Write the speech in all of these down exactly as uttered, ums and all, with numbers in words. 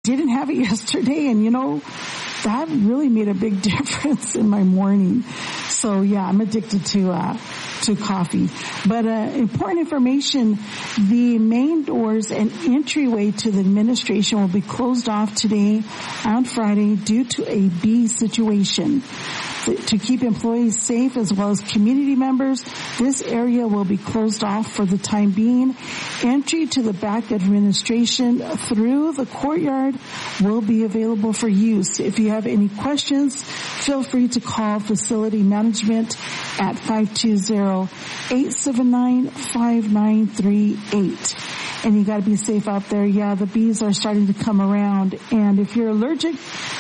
didn't have it yesterday, and you know, that really made a big difference in my morning. So yeah, I'm addicted to, uh, to coffee. But, uh, important information, the main doors and entryway to the administration will be closed off today on Friday due to a bee situation. To keep employees safe as well as community members, this area will be closed off for the time being. Entry to the back administration through the courtyard will be available for use. If you have any questions, feel free to call facility management at five two zero, eight seven nine, five nine three eight. And you gotta be safe out there. Yeah, the bees are starting to come around. And if you're allergic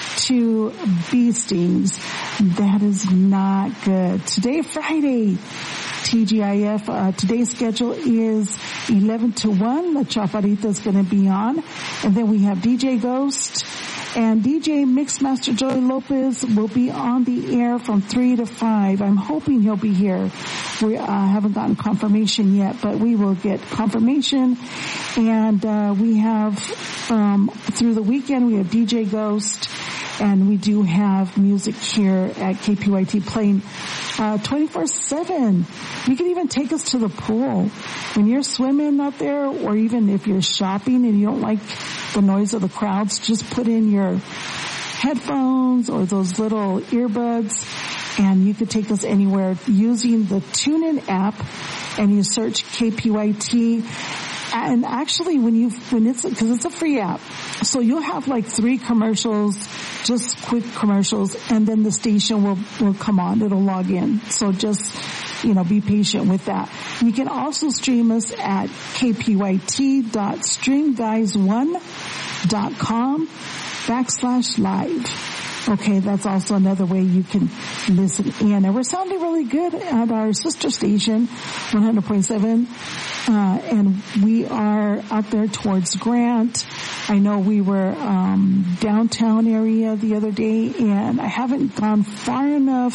to bee stings, that is not good. Today, Friday, T G I F, uh, today's schedule is eleven to one. La Chaparita is going to be on. And then we have D J Ghost and D J Mixmaster Joey Lopez will be on the air from three to five. I'm hoping he'll be here. We uh, haven't gotten confirmation yet, but we will get confirmation. And uh, we have, um, through the weekend, we have D J Ghost. And we do have music here at K P Y T playing uh twenty-four seven. You can even take us to the pool. When you're swimming out there, or even if you're shopping and you don't like the noise of the crowds, just put in your headphones or those little earbuds, and you could take us anywhere using the TuneIn app, and you search K P Y T. And actually, when you, when it's, cause it's a free app, so you'll have like three commercials, just quick commercials, and then the station will, will come on. It'll log in. So just, you know, be patient with that. You can also stream us at k p y t dot stream guys one dot com backslash live. Okay, that's also another way you can listen in. And we're sounding really good at our sister station, one hundred point seven. Uh, and we are out there towards Grant. I know we were, um, downtown area the other day, and I haven't gone far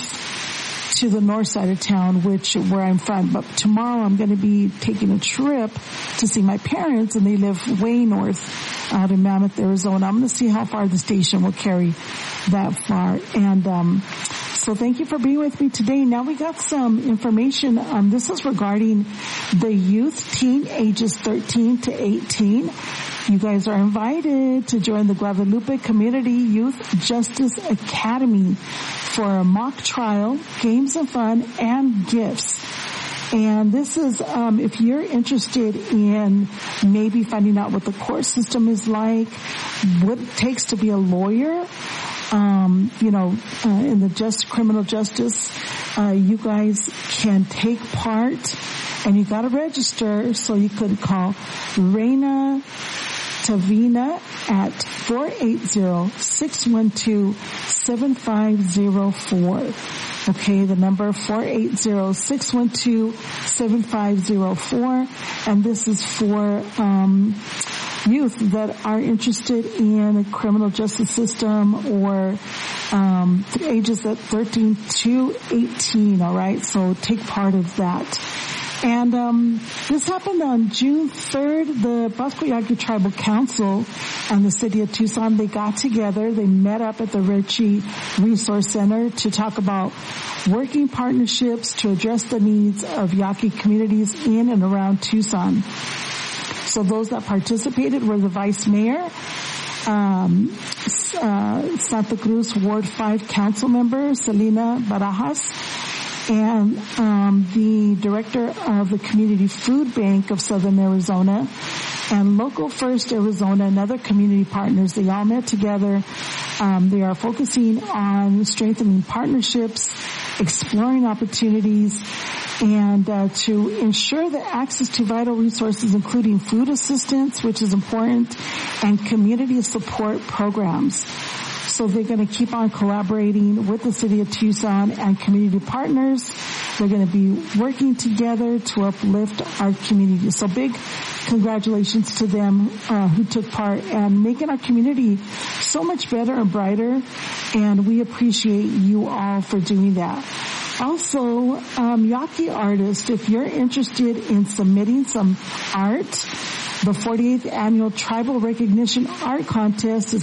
enough to the north side of town, which, where I'm from. But tomorrow I'm going to be taking a trip to see my parents, and they live way north out in Mammoth, Arizona. I'm going to see how far the station will carry that far. And, um, so thank you for being with me today. Now we got some information. Um, this is regarding the youth teen ages thirteen to eighteen. You guys are invited to join the Guadalupe Community Youth Justice Academy for a mock trial, games and fun, and gifts. And this is, um, if you're interested in maybe finding out what the court system is like, what it takes to be a lawyer, um, you know, uh, in the just criminal justice, uh, you guys can take part, and you gotta register, so you could call Reina Tavina at four eight zero, six one two, seven five zero four. Okay, the number four eight zero, six one two, seven five zero four. And this is for, um, youth that are interested in the criminal justice system, or, um, ages at thirteen to eighteen, alright? So take part of that. And um this happened on June third. The Pasco Yaqui Tribal Council and the City of Tucson, they got together. They met up at the Ritchie Resource Center to talk about working partnerships to address the needs of Yaqui communities in and around Tucson. So those that participated were the Vice Mayor, um, uh, Santa Cruz Ward five Council Member Selena Barajas, and um, the director of the Community Food Bank of Southern Arizona, and Local First Arizona, and other community partners. They all met together. Um, they are focusing on strengthening partnerships, exploring opportunities, and uh, to ensure the access to vital resources, including food assistance, which is important, and community support programs. So they're going to keep on collaborating with the City of Tucson and community partners. They're going to be working together to uplift our community. So big congratulations to them uh, who took part and making our community so much better and brighter. And we appreciate you all for doing that. Also, um, Yaqui artists, if you're interested in submitting some art, the forty-eighth Annual Tribal Recognition Art Contest is